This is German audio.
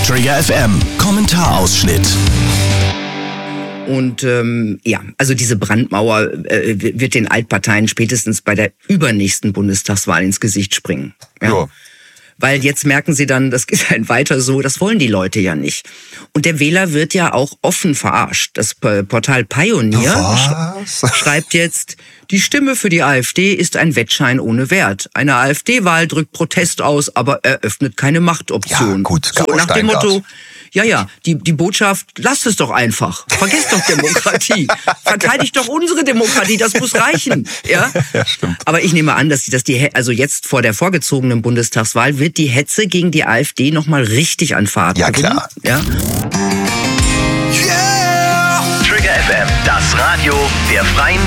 Trigger FM, Kommentarausschnitt. Und also diese Brandmauer wird den Altparteien spätestens bei der übernächsten Bundestagswahl ins Gesicht springen. Ja. Weil jetzt merken sie dann, das geht halt weiter so, das wollen die Leute ja nicht. Und der Wähler wird ja auch offen verarscht. Das Portal Pioneer schreibt jetzt, die Stimme für die AfD ist ein Wettschein ohne Wert. Eine AfD-Wahl drückt Protest aus, aber eröffnet keine Machtoption. Ja, gut, so nach dem Motto, die Botschaft, lasst es doch einfach. Vergesst doch Demokratie. Verteidigt doch unsere Demokratie, das muss reichen. Ja, stimmt. Aber ich nehme an, dass also jetzt vor der vorgezogenen Bundestagswahl wird die Hetze gegen die AfD nochmal richtig an Fahrt gewinnen. Ja, klar. Ja? Trigger FM, das Radio der Freien